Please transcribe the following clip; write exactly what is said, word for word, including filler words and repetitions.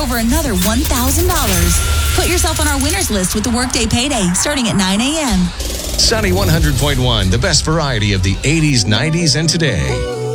over another one thousand dollars. Put yourself on our winners list with the Workday Payday starting at nine a.m. Sunny one hundred point one, the best variety of the eighties, nineties, and today.